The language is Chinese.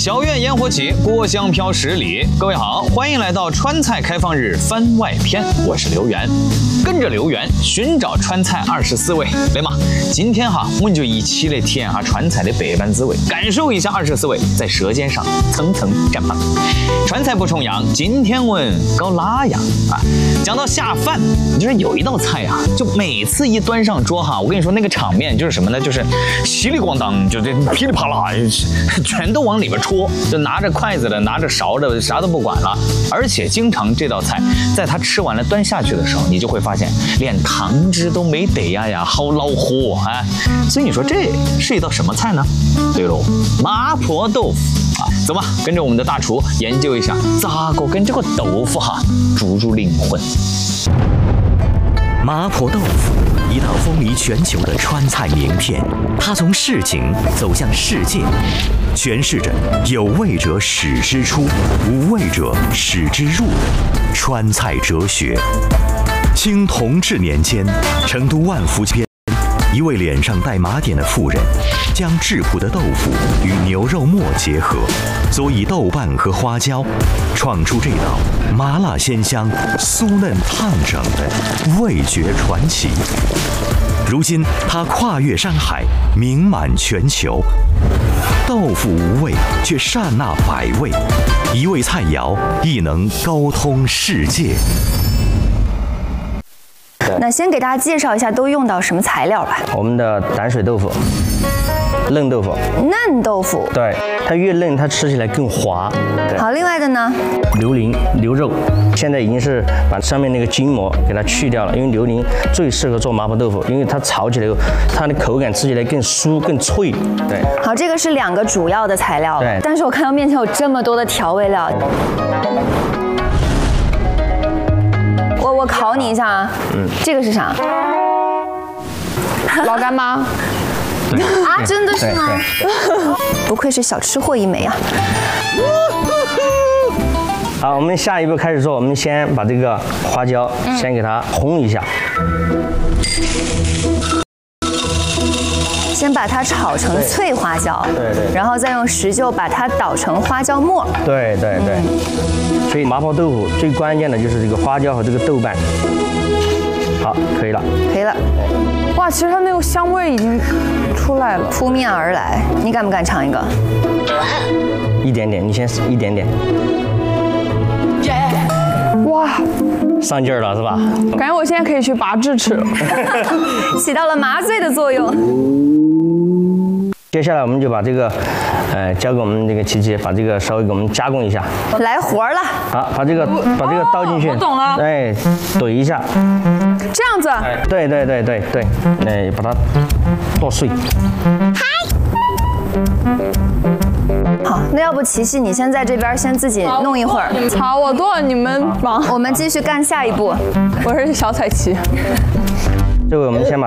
小院烟火起，锅香飘10里。各位好，欢迎来到川菜开放日番外篇，我是刘源，跟着刘源寻找川菜24味。来嘛，今天我们就一起来体验下川菜的百般滋味，感受一下24味在舌尖上层层绽放。川菜不重样，今天我们搞哪样啊？讲到下饭，就是有一道菜啊，就每次一端上桌我跟你说那个场面就是什么呢？就是稀里咣当，就这噼里啪啦，全都往里边戳，就拿着筷子的，拿着勺的，啥都不管了。而且经常这道菜，在他吃完了端下去的时候，你就会发现连汤汁都没得呀，好恼火啊！所以你说这是一道什么菜呢？对喽，麻婆豆腐啊！走吧，跟着我们的大厨研究一下，咋个跟这个豆腐注入灵魂。 麻婆豆腐，一道风靡全球的川菜名片，它从市井走向世界，诠释着有味者使之出，无味者使之入的川菜哲学。清同治年间，成都万福街一位脸上带麻点的妇人，将质朴的豆腐与牛肉末结合，佐以豆瓣和花椒，创出这道麻辣鲜香、酥嫩烫整的味觉传奇。如今，它跨越山海，名满全球。豆腐无味，却善纳百味，一味菜肴亦能沟通世界。 那先给大家介绍一下都用到什么材料吧。 我们的淡水豆腐、嫩豆腐、 嫩豆腐， 对，它越嫩，它吃起来更滑。 好，另外的呢， 榴莲、牛肉，现在已经是把上面那个筋膜给它去掉了，因为榴莲最适合做麻婆豆腐，因为它炒起来后，它的口感吃起来更酥、更脆。对， 好，这个是2个主要的材料。 对， 但是我看到面前有这么多的调味料。我考你一下啊，这个是啥？ 老干妈。 啊，真的是吗？不愧是小吃货一枚啊！ 好，我们下一步开始做，我们先把这个花椒先给它烘一下， 先把它炒成脆花椒， 对， 然后再用石臼把它捣成花椒末， 对。所以麻婆豆腐最关键的就是这个花椒和这个豆瓣。好，可以了。 哇，其实它那个香味已经出来了， 扑面而来。你敢不敢尝一个？ 一点点，你先一点点。 哇， 上劲儿了是吧？ 感觉我现在可以去拔智齿了， 起到了麻醉的作用。 接下来我们就把这个，交给我们这个琪琪，把这个稍微给我们加工一下。 来活了。 好，把这个倒进去。 我懂了。 哎，怼一下。 这样子。 对，把它剁碎。 好，那要不琪琪你先在这边先自己弄一会儿。 好，我剁，你们忙。 我们继续干下一步。 我是小彩旗。 这回我们先把